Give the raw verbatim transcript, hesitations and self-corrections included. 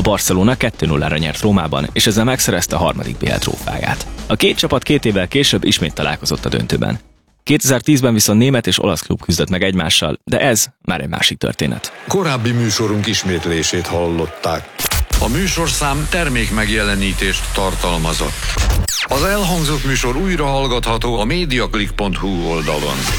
Barcelona kettő nullára nyert Rómában, és ezzel megszerezte a harmadik bé el trófeáját. A két csapat két évvel később ismét találkozott a döntőben. kétezer-tízben viszont német és olasz klub küzdött meg egymással, de ez már egy másik történet. Korábbi műsorunk ismétlését hallották. A műsorszám termék megjelenítést tartalmazott. Az elhangzott műsor újra hallgatható a mediaclick pont hu oldalon.